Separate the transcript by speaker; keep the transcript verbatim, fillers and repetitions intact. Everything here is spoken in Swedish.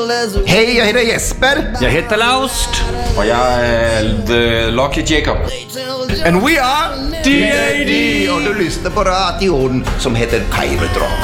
Speaker 1: Hej, jag heter Jesper.
Speaker 2: Jag heter Laust.
Speaker 3: Och jag är The Lucky Jacob.
Speaker 1: And we are
Speaker 2: D A D.
Speaker 1: Och du lyssnar på radion som heter Kairotrock.